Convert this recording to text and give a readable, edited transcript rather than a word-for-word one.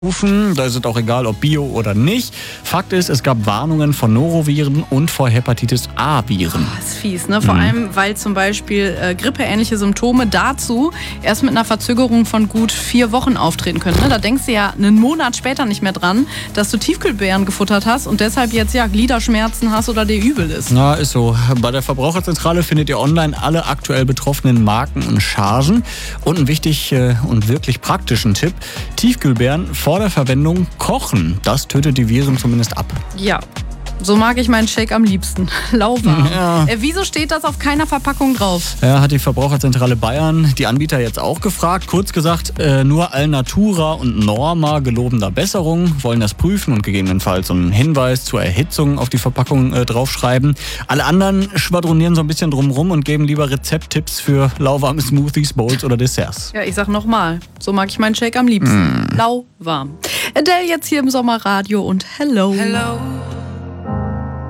rufen. Da ist es auch egal, ob Bio oder nicht. Fakt ist, es gab Warnungen vor Noroviren und vor Hepatitis A-Viren. Das ist fies, ne? Vor allem, weil zum Beispiel grippeähnliche Symptome dazu erst mit einer Verzögerung von gut 4 Wochen auftreten können. Ne? Da denkst du ja einen Monat später nicht mehr dran, dass du Tiefkühlbeeren gefuttert hast und deshalb jetzt Gliederschmerzen hast oder dir übel ist. Na, ist so. Bei der Verbraucherzentrale findet ihr online alle aktuell betroffenen Marken und Chargen. Und einen wichtig und wirklich praktischen Tipp: Tiefkühlbeeren vor der Verwendung kochen. Das tötet die Viren zumindest ab. Ja, so mag ich meinen Shake am liebsten. Lauwarm. Ja. Wieso steht das auf keiner Verpackung drauf? Ja, hat die Verbraucherzentrale Bayern die Anbieter jetzt auch gefragt. Kurz gesagt, nur Alnatura und Norma gelobender Besserung wollen das prüfen und gegebenenfalls so einen Hinweis zur Erhitzung auf die Verpackung draufschreiben. Alle anderen schwadronieren so ein bisschen drumrum und geben lieber Rezepttipps für lauwarme Smoothies, Bowls oder Desserts. Ja, ich sag nochmal, so mag ich meinen Shake am liebsten. Lauwarm. Adele jetzt hier im Sommerradio und Hello. Hello.